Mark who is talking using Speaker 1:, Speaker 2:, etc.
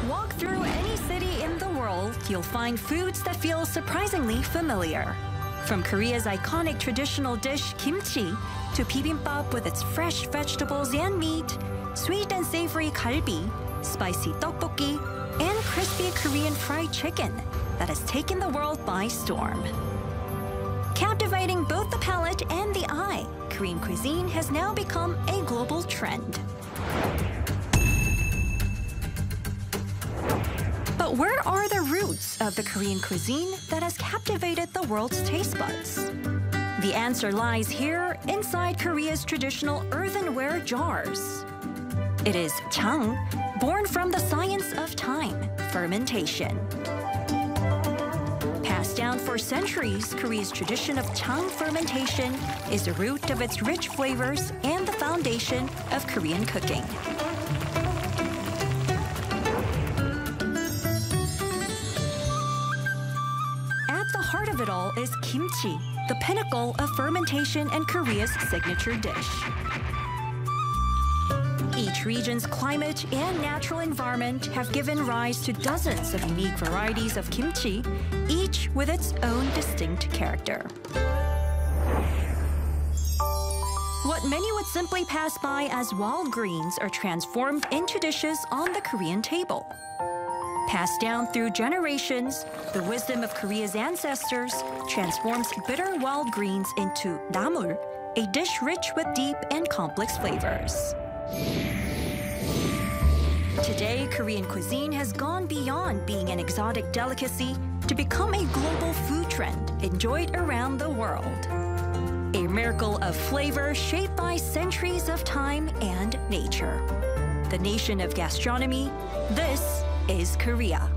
Speaker 1: Walk through any city in the world, you'll find foods that feel surprisingly familiar. From Korea's iconic traditional dish kimchi to bibimbap with its fresh vegetables and meat, sweet and savory galbi, spicy tteokbokki, and crispy Korean fried chicken that has taken the world by storm. Captivating both the palate and the eye, Korean cuisine has now become a global trend. But where are the roots of the Korean cuisine that has captivated the world's taste buds? The answer lies here inside Korea's traditional earthenware jars. It is chang, born from the science of time, fermentation. Passed down for centuries, Korea's tradition of chang fermentation is the root of its rich flavors and the foundation of Korean cooking. At the heart of it all is kimchi, the pinnacle of fermentation and Korea's signature dish. Each region's climate and natural environment have given rise to dozens of unique varieties of kimchi, each with its own distinct character. What many would simply pass by as wild greens are transformed into dishes on the Korean table. Passed down through generations, the wisdom of Korea's ancestors transforms bitter wild greens into namul, a dish rich with deep and complex flavors. Today, Korean cuisine has gone beyond being an exotic delicacy to become a global food trend enjoyed around the world. A miracle of flavor shaped by centuries of time and nature. The nation of gastronomy, this is Korea.